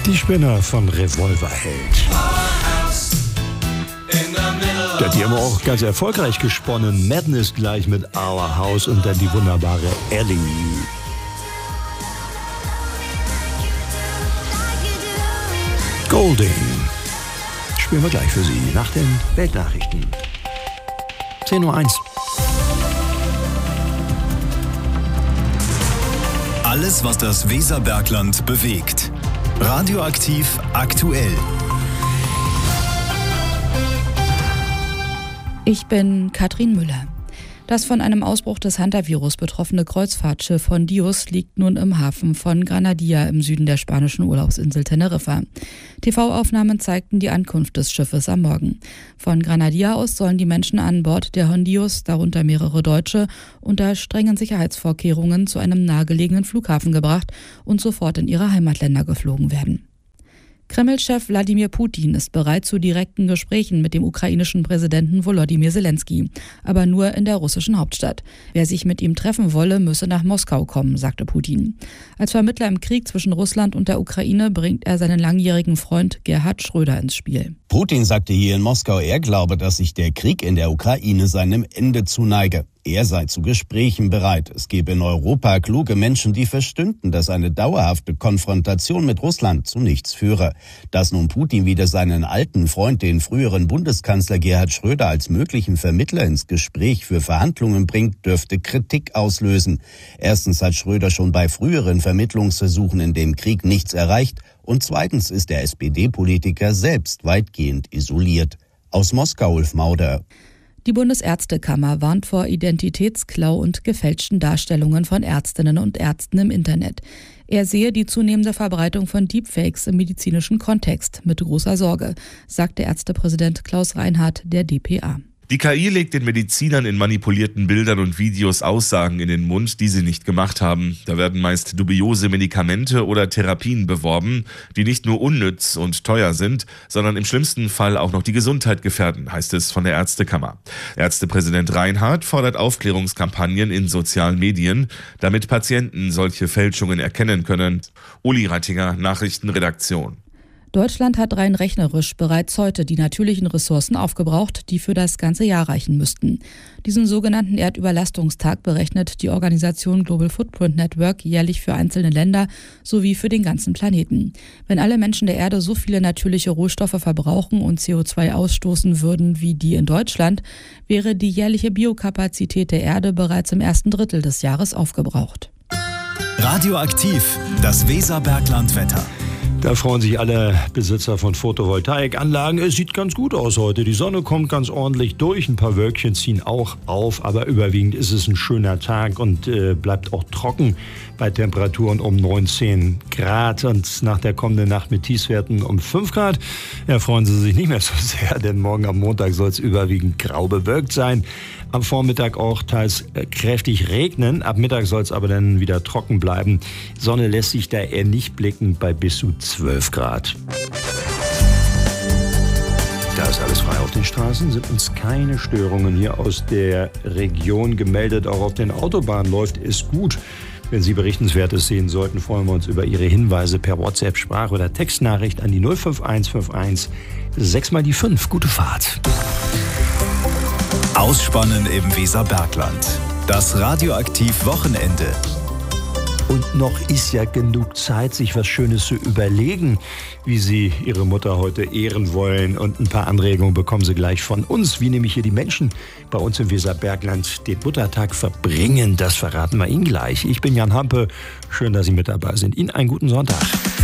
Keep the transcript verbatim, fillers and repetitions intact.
Die Spinner von Revolverheld. Der hat die immer auch ganz erfolgreich gesponnen. Madness gleich mit Our House und dann die wunderbare Ellie. Golding. Spielen wir gleich für Sie nach den Weltnachrichten. zehn Uhr eins. Alles, was das Weserbergland bewegt. Radioaktiv aktuell. Ich bin Katrin Müller. Das von einem Ausbruch des Hantavirus betroffene Kreuzfahrtschiff Hondius liegt nun im Hafen von Granadilla im Süden der spanischen Urlaubsinsel Teneriffa. T V-Aufnahmen zeigten die Ankunft des Schiffes am Morgen. Von Granadilla aus sollen die Menschen an Bord der Hondius, darunter mehrere Deutsche, unter strengen Sicherheitsvorkehrungen zu einem nahegelegenen Flughafen gebracht und sofort in ihre Heimatländer geflogen werden. Kreml-Chef Wladimir Putin ist bereit zu direkten Gesprächen mit dem ukrainischen Präsidenten Volodymyr Zelensky, aber nur in der russischen Hauptstadt. Wer sich mit ihm treffen wolle, müsse nach Moskau kommen, sagte Putin. Als Vermittler im Krieg zwischen Russland und der Ukraine bringt er seinen langjährigen Freund Gerhard Schröder ins Spiel. Putin sagte hier in Moskau, er glaube, dass sich der Krieg in der Ukraine seinem Ende zuneige. Er sei zu Gesprächen bereit. Es gebe in Europa kluge Menschen, die verstünden, dass eine dauerhafte Konfrontation mit Russland zu nichts führe. Dass nun Putin wieder seinen alten Freund, den früheren Bundeskanzler Gerhard Schröder, als möglichen Vermittler ins Gespräch für Verhandlungen bringt, dürfte Kritik auslösen. Erstens hat Schröder schon bei früheren Vermittlungsversuchen in dem Krieg nichts erreicht. Und zweitens ist der S P D-Politiker selbst weitgehend isoliert. Aus Moskau, Ulf Mauder. Die Bundesärztekammer warnt vor Identitätsklau und gefälschten Darstellungen von Ärztinnen und Ärzten im Internet. Er sehe die zunehmende Verbreitung von Deepfakes im medizinischen Kontext mit großer Sorge, sagte Ärztepräsident Klaus Reinhardt der D P A. Die K I legt den Medizinern in manipulierten Bildern und Videos Aussagen in den Mund, die sie nicht gemacht haben. Da werden meist dubiose Medikamente oder Therapien beworben, die nicht nur unnütz und teuer sind, sondern im schlimmsten Fall auch noch die Gesundheit gefährden, heißt es von der Ärztekammer. Ärztepräsident Reinhardt fordert Aufklärungskampagnen in sozialen Medien, damit Patienten solche Fälschungen erkennen können. Uli Rattinger, Nachrichtenredaktion. Deutschland hat rein rechnerisch bereits heute die natürlichen Ressourcen aufgebraucht, die für das ganze Jahr reichen müssten. Diesen sogenannten Erdüberlastungstag berechnet die Organisation Global Footprint Network jährlich für einzelne Länder sowie für den ganzen Planeten. Wenn alle Menschen der Erde so viele natürliche Rohstoffe verbrauchen und C O zwei ausstoßen würden wie die in Deutschland, wäre die jährliche Biokapazität der Erde bereits im ersten Drittel des Jahres aufgebraucht. Radioaktiv, das Weserbergland-Wetter. Da freuen sich alle Besitzer von Photovoltaikanlagen. Es sieht ganz gut aus heute. Die Sonne kommt ganz ordentlich durch. Ein paar Wölkchen ziehen auch auf. Aber überwiegend ist es ein schöner Tag und äh, bleibt auch trocken bei Temperaturen um neunzehn Grad. Und nach der kommenden Nacht mit Tiefstwerten um fünf Grad ja, freuen Sie sich nicht mehr so sehr. Denn morgen am Montag soll es überwiegend grau bewölkt sein. Am Vormittag auch teils kräftig regnen. Ab Mittag soll es aber dann wieder trocken bleiben. Sonne lässt sich da eher nicht blicken bei bis zu zwölf Grad. Da ist alles frei auf den Straßen, sind uns keine Störungen hier aus der Region gemeldet. Auch auf den Autobahnen läuft es gut. Wenn Sie Berichtenswertes sehen sollten, freuen wir uns über Ihre Hinweise per WhatsApp, Sprach- oder Textnachricht an die null fünf eins fünf eins sechs mal die fünf. Gute Fahrt. Ausspannen im Weserbergland. Das Radioaktiv-Wochenende. Und noch ist ja genug Zeit, sich was Schönes zu überlegen, wie Sie Ihre Mutter heute ehren wollen. Und ein paar Anregungen bekommen Sie gleich von uns, wie nämlich hier die Menschen bei uns im Weserbergland den Muttertag verbringen. Das verraten wir Ihnen gleich. Ich bin Jan Hampe. Schön, dass Sie mit dabei sind. Ihnen einen guten Sonntag.